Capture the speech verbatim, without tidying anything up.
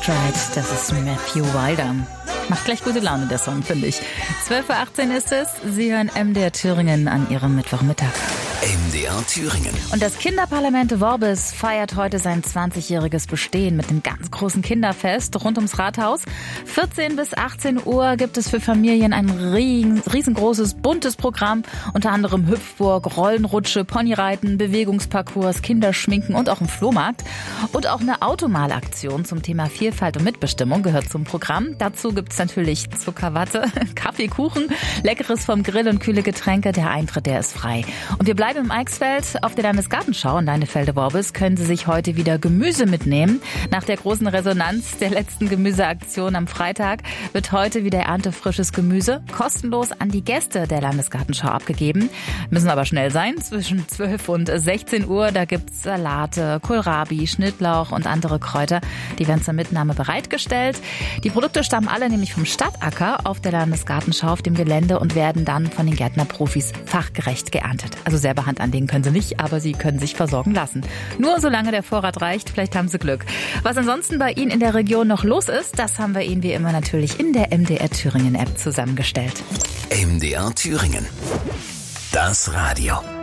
Stride, das ist Matthew Wilder. Macht gleich gute Laune, der Song, finde ich. zwölf Uhr achtzehn ist es. Sie hören M D R Thüringen an Ihrem Mittwochmittag. M D R Thüringen. Und das Kinderparlament Worbis feiert heute sein zwanzigjähriges Bestehen mit einem ganz großen Kinderfest rund ums Rathaus. vierzehn bis achtzehn Uhr gibt es für Familien ein riesengroßes, buntes Programm. Unter anderem Hüpfburg, Rollenrutsche, Ponyreiten, Bewegungsparcours, Kinderschminken und auch ein Flohmarkt. Und auch eine Automalaktion zum Thema Vielfalt und Mitbestimmung gehört zum Programm. Dazu gibt es natürlich Zuckerwatte, Kaffee, Kuchen, Leckeres vom Grill und kühle Getränke. Der Eintritt, der ist frei. Und wir bleiben im Eichsfeld. Auf der Landesgartenschau in Leinefelde-Worbis können Sie sich heute wieder Gemüse mitnehmen. Nach der großen Resonanz der letzten Gemüseaktion am Freitag wird heute wieder erntefrisches Gemüse kostenlos an die Gäste der Landesgartenschau abgegeben. Müssen aber schnell sein. Zwischen zwölf und sechzehn Uhr, da gibt's Salate, Kohlrabi, Schnittlauch und andere Kräuter. Die werden zur Mitnahme bereitgestellt. Die Produkte stammen alle nämlich vom Stadtacker auf der Landesgartenschau auf dem Gelände und werden dann von den Gärtnerprofis fachgerecht geerntet. Also selber Hand anlegen können Sie nicht, aber Sie können sich versorgen lassen. Nur solange der Vorrat reicht, vielleicht haben Sie Glück. Was ansonsten bei Ihnen in der Region noch los ist, das haben wir Ihnen wie immer natürlich in der M D R Thüringen App zusammengestellt. M D R Thüringen. Das Radio.